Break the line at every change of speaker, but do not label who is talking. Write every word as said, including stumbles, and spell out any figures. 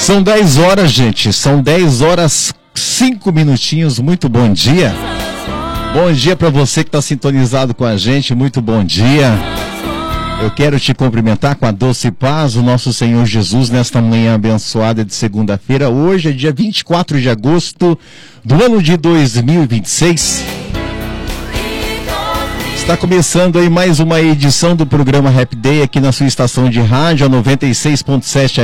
São dez horas, gente. São dez horas, cinco minutinhos. Muito bom dia. Bom dia para você que está sintonizado com a gente. Muito bom dia. Eu quero te cumprimentar com a doce paz, o nosso Senhor Jesus, nesta manhã abençoada de segunda-feira. Hoje é dia vinte e quatro de agosto do ano de dois mil e vinte e seis. Está começando aí mais uma edição do programa Happy Day aqui na sua estação de rádio, a noventa e seis ponto sete